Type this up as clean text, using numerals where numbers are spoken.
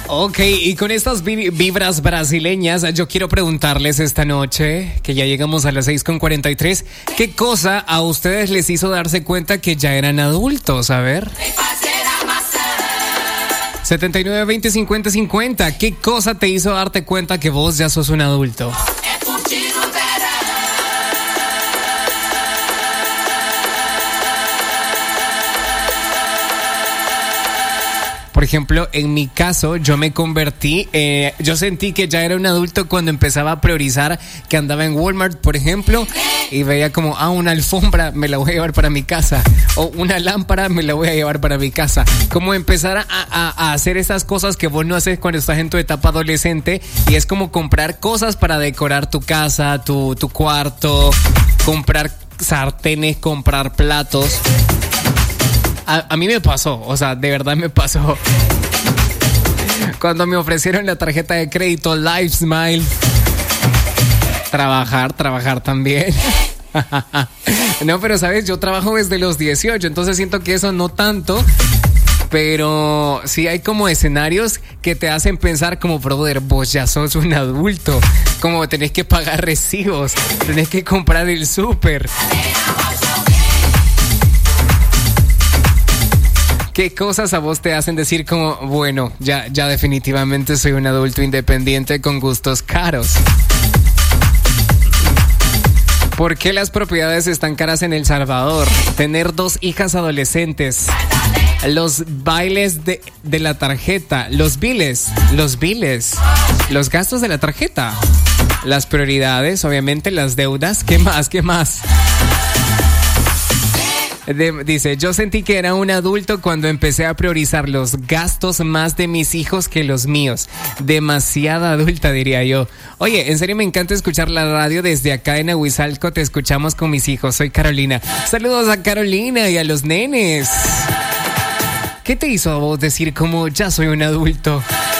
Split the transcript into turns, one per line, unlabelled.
Ok, y con estas vibras brasileñas, yo quiero preguntarles esta noche, que ya llegamos a las 6:43, ¿qué cosa a ustedes les hizo darse cuenta que ya eran adultos? A ver. 79 20 50 50. ¿Qué cosa te hizo darte cuenta que vos ya sos un adulto? Por ejemplo, en mi caso, yo me convertí, yo sentí que ya era un adulto cuando empezaba a priorizar que andaba en Walmart, por ejemplo, y veía como, una alfombra me la voy a llevar para mi casa, o una lámpara me la voy a llevar para mi casa. Como empezar a hacer esas cosas que vos no haces cuando estás en tu etapa adolescente, y es como comprar cosas para decorar tu casa, tu cuarto, comprar sartenes, comprar platos. A mí me pasó, o sea, de verdad me pasó. Cuando me ofrecieron la tarjeta de crédito Life Smile, trabajar también. No, pero sabes, yo trabajo desde los 18, entonces siento que eso no tanto. Pero sí hay como escenarios que te hacen pensar como, brother, vos ya sos un adulto. Como tenés que pagar recibos, tenés que comprar el súper. ¿Qué cosas a vos te hacen decir como, bueno, ya definitivamente soy un adulto independiente con gustos caros? ¿Por qué las propiedades están caras en El Salvador? Tener 2 hijas adolescentes. Los bailes de la tarjeta. Los biles. Los gastos de la tarjeta. Las prioridades, obviamente, las deudas. ¿Qué más? Dice, yo sentí que era un adulto cuando empecé a priorizar los gastos más de mis hijos que los míos. Demasiada adulta, diría yo. Oye, en serio me encanta escuchar la radio desde acá en Aguizalco. Te escuchamos con mis hijos. Soy Carolina. Saludos a Carolina y a los nenes. ¿Qué te hizo a vos decir como ya soy un adulto?